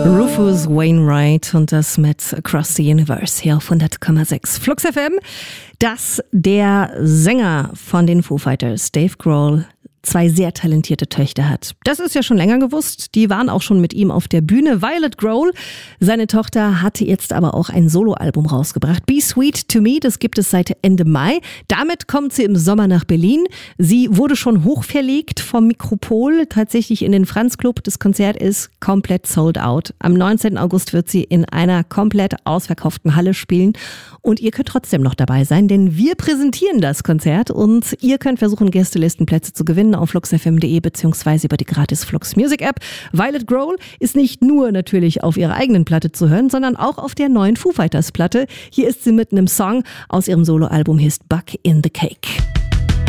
Rufus Wainwright und das mit Across the Universe hier auf 100,6 Flux FM, dass der Sänger von den Foo Fighters, Dave Grohl, 2 sehr talentierte Töchter hat. Das ist ja schon länger gewusst. Die waren auch schon mit ihm auf der Bühne. Violet Grohl, seine Tochter, hatte jetzt aber auch ein Soloalbum rausgebracht. Be Sweet to Me, das gibt es seit Ende Mai. Damit kommt sie im Sommer nach Berlin. Sie wurde schon hochverlegt vom Mikropol, tatsächlich in den Franz Club. Das Konzert ist komplett sold out. Am 19. August wird sie in einer komplett ausverkauften Halle spielen. Und ihr könnt trotzdem noch dabei sein, denn wir präsentieren das Konzert und ihr könnt versuchen, Gästelistenplätze zu gewinnen auf fluxfm.de bzw. über die gratis Flux Music App. Violet Grohl ist nicht nur natürlich auf ihrer eigenen Platte zu hören, sondern auch auf der neuen Foo Fighters Platte. Hier ist sie mit einem Song aus ihrem Soloalbum His Bug in the Cake.